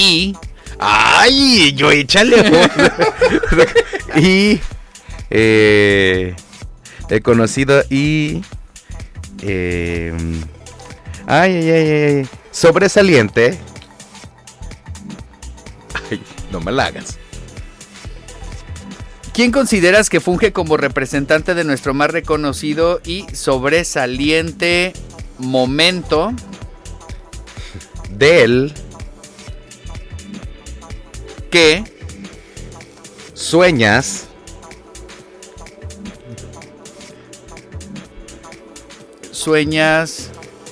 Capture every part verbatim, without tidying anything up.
y... ¡Ay! Yo échale. Y... Eh, el conocido y... Eh, ay, ay, ay, ay. Sobresaliente. Ay, no me la hagas. ¿Quién consideras que funge como representante de nuestro más reconocido y sobresaliente momento Del que sueñas sueñas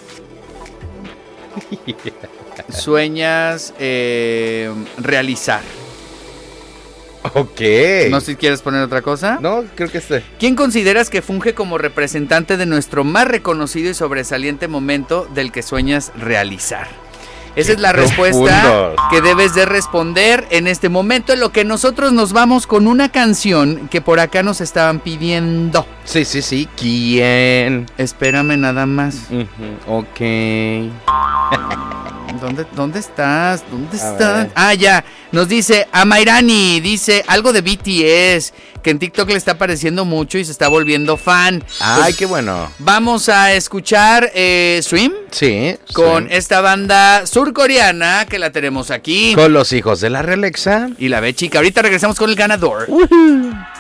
sueñas eh, realizar? Ok. No sé si quieres poner otra cosa. No, creo que este. ¿Quién consideras que funge como representante de nuestro más reconocido y sobresaliente momento del que sueñas realizar? Esa es la respuesta profundo. que debes de responder en este momento, en lo que nosotros nos vamos con una canción que por acá nos estaban pidiendo. Sí, sí, sí. ¿Quién? Espérame nada más. Uh-huh. Ok. ¿Dónde, ¿Dónde estás? ¿Dónde A estás? ver. Ah, ya. Nos dice Amairani, dice algo de B T S, que en TikTok le está apareciendo mucho y se está volviendo fan. Ay, Pues, qué bueno. vamos a escuchar eh, Swim Sí. con sí. esta banda surcoreana que la tenemos aquí. Con los hijos de la Realexa. Y la ve chica. Ahorita regresamos con el ganador. Uh-huh.